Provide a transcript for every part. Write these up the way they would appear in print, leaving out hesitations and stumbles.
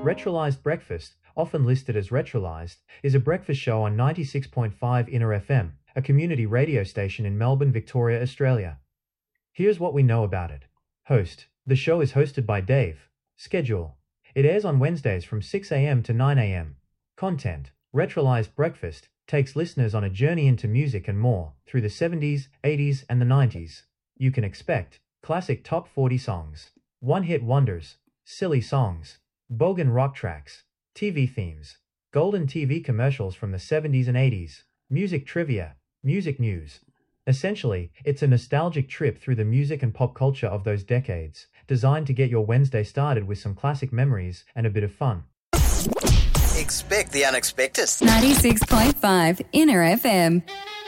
Retrolised Breakfast, often listed as Retrolised, is a breakfast show on 96.5 Inner FM, a community radio station in Melbourne, Victoria, Australia. Here's what we know about it. Host. The show is hosted by Dave. Schedule. It airs on Wednesdays from 6 a.m. to 9 a.m. Content. Retrolised Breakfast takes listeners on a journey into music and more through the 70s, 80s, and the 90s. You can expect classic top 40 songs, one-hit wonders, silly songs, bogan rock tracks, TV themes, golden TV commercials from the 70s and 80s, music trivia, music news. Essentially, it's a nostalgic trip through the music and pop culture of those decades, designed to get your Wednesday started with some classic memories and a bit of fun. Expect the unexpected. 96.5 Inner FM.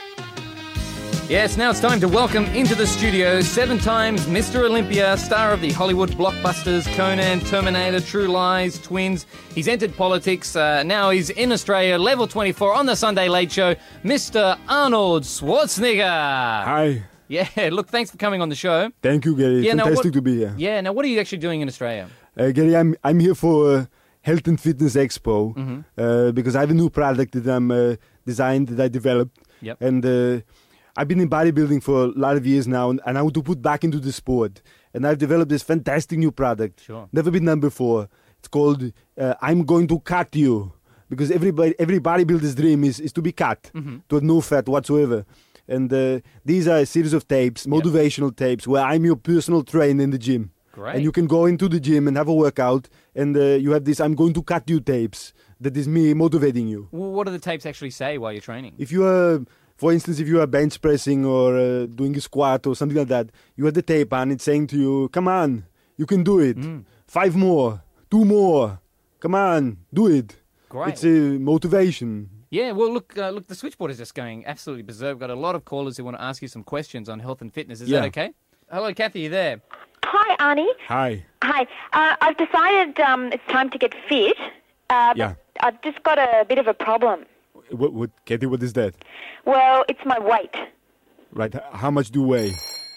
Yes, now it's time to welcome into the studio 7 times Mr. Olympia, star of the Hollywood blockbusters Conan, Terminator, True Lies, Twins. He's entered politics. Now he's in Australia, Level 24 on the Sunday Late Show, Mr. Arnold Schwarzenegger. Hi. Yeah, look, thanks for coming on the show. Thank you, Gary. Yeah, Fantastic to be here. Yeah, now what are you actually doing in Australia? Gary, I'm here for Health and Fitness Expo because I have a new product that I'm designed, that I developed. Yep. And I've been in bodybuilding for a lot of years now, and I want to put back into the sport. And I've developed this fantastic new product. Sure. Never been done before. It's called I'm Going to Cut You. Because every bodybuilder's dream is to be cut, to have no fat whatsoever. And these are a series of tapes, motivational tapes, where I'm your personal trainer in the gym. Great. And you can go into the gym and have a workout, and you have this I'm Going to Cut You tapes. That is me motivating you. Well, what do the tapes actually say while you're training? If you are... For instance, if you are bench pressing or doing a squat or something like that, you have the tape on, it's saying to you, come on, you can do it. 5 more, 2 more, come on, do it. Great. It's a motivation. Yeah, well, look, the switchboard is just going absolutely berserk. We've got a lot of callers who want to ask you some questions on health and fitness. Is that okay? Hello, Kathy, you there? Hi, Arnie. Hi. Hi. I've decided it's time to get fit. Yeah. I've just got a bit of a problem. Katie, what is that? Well, it's my weight. Right, how much do you weigh?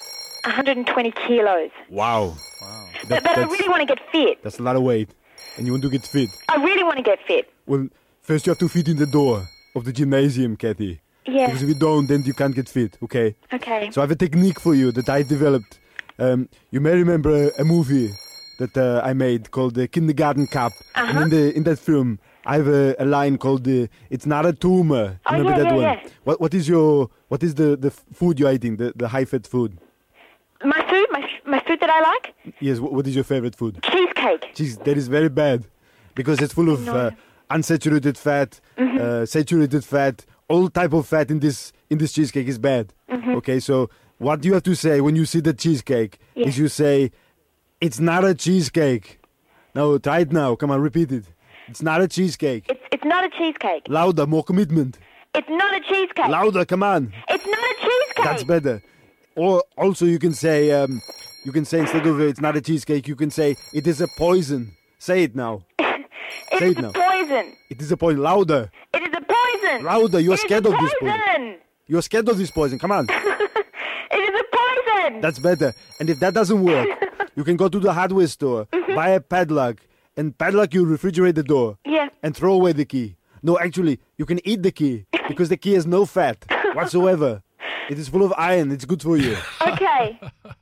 120 kilos. Wow. But I really want to get fit. That's a lot of weight. And you want to get fit. I really want to get fit. Well, first you have to fit in the door of the gymnasium, Kathy. Yeah. Because if you don't, then you can't get fit, okay? Okay. So I have a technique for you that I developed. You may remember a movie that I made called The Kindergarten Cup. And in that film, I have a line called "It's not a tumor." Remember that one? Yeah. What is the food you're eating? The high fat food? My food that I like? Yes. What is your favorite food? Cheesecake. Cheese. That is very bad because it's full of unsaturated fat, saturated fat. All type of fat in this cheesecake is bad. Okay. So what you have to say when you see the cheesecake is you say, "It's not a cheesecake." Now try it now. Come on, repeat it. It's not a cheesecake. It's not a cheesecake. Louder, more commitment. It's not a cheesecake. Louder, come on. It's not a cheesecake. That's better. Or also you can say instead of it's not a cheesecake, you can say it is a poison. Say it now. Say it now. Poison. It is a poison. Louder. It is a poison. Louder. You're scared of this poison. You're scared of this poison. Come on. It is a poison. That's better. And if that doesn't work, you can go to the hardware store, buy a padlock, and padlock your refrigerator door. Yeah. And throw away the key. No, actually, you can eat the key because the key has no fat whatsoever. It is full of iron. It's good for you. Okay.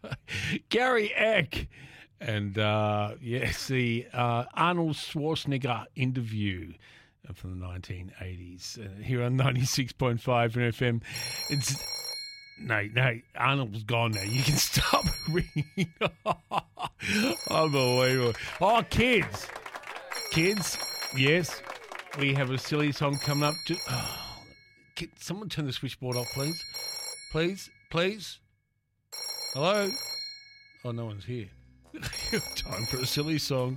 Gary Eck. And, the Arnold Schwarzenegger interview from the 1980s here on 96.5 FM. It's... No, Arnold's gone now. You can stop ringing. Unbelievable. Oh, kids, yes, we have a silly song coming up. Can someone turn the switchboard off, please? Please? Hello? Oh, no one's here. Time for a silly song.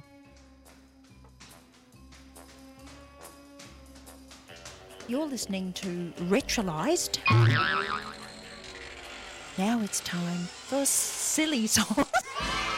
You're listening to Retrolised. Now it's time for a silly song.